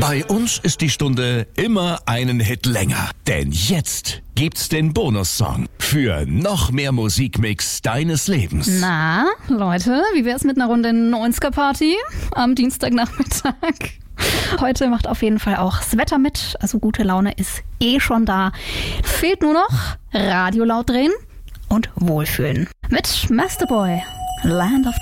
Bei uns ist die Stunde immer einen Hit länger. Denn jetzt gibt's den Bonussong für noch mehr Musikmix deines Lebens. Na, Leute, wie wär's mit einer Runde 90er-Party am Dienstagnachmittag? Heute macht auf jeden Fall auch das Wetter mit, also gute Laune ist schon da. Fehlt nur noch Radio laut drehen und wohlfühlen. Mit Masterboy, Land of